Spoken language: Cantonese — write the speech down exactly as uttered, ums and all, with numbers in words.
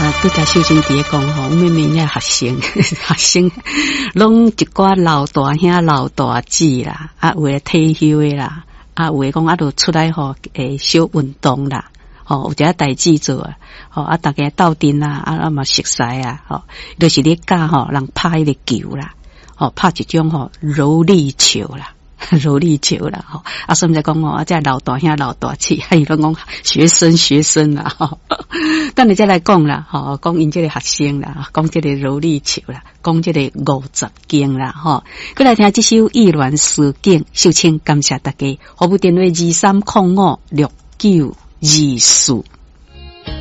啊，拄则秀珍伫咧讲吼，妹妹遐学生学生，拢一寡老大兄老大姐啦，啊，有诶退休诶啦，啊，有诶讲啊，著出来吼诶小运动啦，吼，有一个代志做啊，吼啊，大家斗阵啊，啊啊嘛熟悉啊，吼，就是咧教吼人拍迄个球啦，吼，拍一种吼柔力球啦。柔力球啦，吼啊，甚至讲吼啊，这老大兄老大姐，还有讲学生学生啦，吼，等你再来讲啦，吼，讲因这个学生啦，讲这个柔力球啦，讲这个五十斤啦，吼，过来听这首《意乱思境》，秀清感谢大家，服务电话二三零五六九二四。